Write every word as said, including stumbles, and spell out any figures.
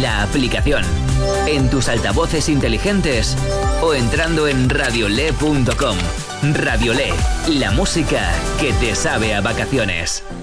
la aplicación, en tus altavoces inteligentes o entrando en radiole punto com. Radiole, la música que te sabe a vacaciones.